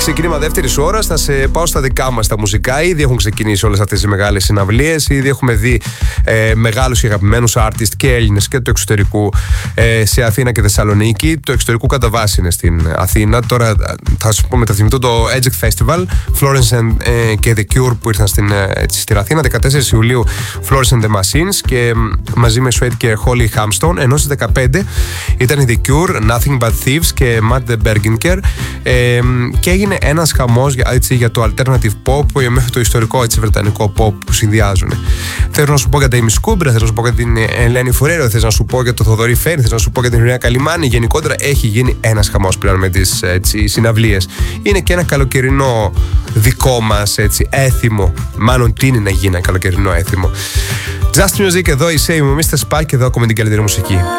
ξεκίνημα δεύτερης ώρας θα σε πάω στα δικά μας τα μουσικά. Ήδη έχουν ξεκινήσει όλες αυτές οι μεγάλες συναυλίες. Ήδη έχουμε δει μεγάλους και αγαπημένους artists και Έλληνες και του εξωτερικού σε Αθήνα και Θεσσαλονίκη. Το εξωτερικού κατά βάση είναι στην Αθήνα. Τώρα θα σου πω μεταθυμητώ το Edgec Festival, Florence και The Cure που ήρθαν στην Αθήνα. 14 Ιουλίου Florence and the Machines και μαζί με Sweat και Holly Hampstone. Ενώ στις 15 ήταν η The Cure, Nothing But Thieves και Matt the Bergenker. Και έγινε ένας χαμός για το alternative pop μέχρι το ιστορικό βρετανικό pop που συνδυάζουν. Θέλω να σου πω για τα Ημισκούμπρα, θέλω να σου πω για την Ελένη Φουρέρο, θέλω να σου πω για το Θοδωρή Φέρη, θέλω να σου πω για την Ιρina Καλιμάνη. Γενικότερα έχει γίνει ένας χαμός πλέον με τις συναυλίες. Είναι και ένα καλοκαιρινό δικό μας έθιμο. Μάλλον τι είναι να γίνει ένα καλοκαιρινό έθιμο. Just Music, εδώ η Say μου, Mr. Spike, εδώ ακούμε την καλύτερη μουσική.